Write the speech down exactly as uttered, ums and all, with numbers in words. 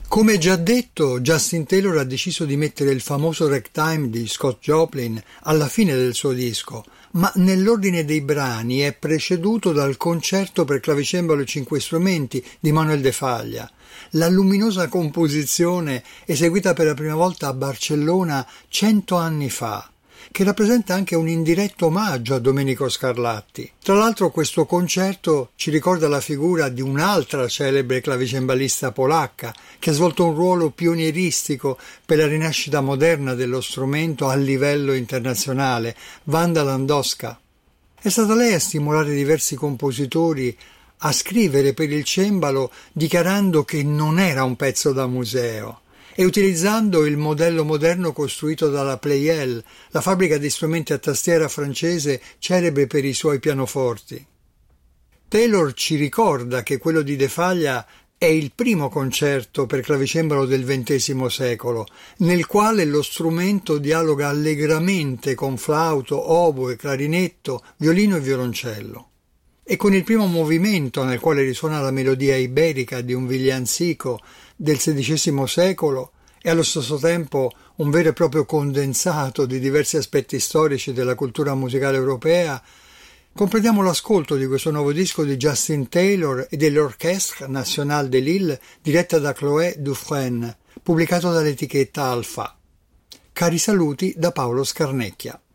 Come già detto, Justin Taylor ha deciso di mettere il famoso ragtime di Scott Joplin alla fine del suo disco, ma nell'ordine dei brani è preceduto dal concerto per clavicembalo e cinque strumenti di Manuel de Falla, la luminosa composizione eseguita per la prima volta a Barcellona cento anni fa, che rappresenta anche un indiretto omaggio a Domenico Scarlatti. Tra l'altro questo concerto ci ricorda la figura di un'altra celebre clavicembalista polacca che ha svolto un ruolo pionieristico per la rinascita moderna dello strumento a livello internazionale, Wanda Landowska. È stata lei a stimolare diversi compositori a scrivere per il cembalo dichiarando che non era un pezzo da museo, e utilizzando il modello moderno costruito dalla Pleyel, la fabbrica di strumenti a tastiera francese celebre per i suoi pianoforti. Taylor ci ricorda che quello di De Falla è il primo concerto per clavicembalo del ventesimo secolo, nel quale lo strumento dialoga allegramente con flauto, oboe, clarinetto, violino e violoncello. E con il primo movimento, nel quale risuona la melodia iberica di un villancico del sedicesimo secolo e allo stesso tempo un vero e proprio condensato di diversi aspetti storici della cultura musicale europea, comprendiamo l'ascolto di questo nuovo disco di Justin Taylor e dell'Orchestre Nationale de Lille diretta da Chloé Dufresne, pubblicato dall'etichetta Alpha. Cari saluti da Paolo Scarnecchia.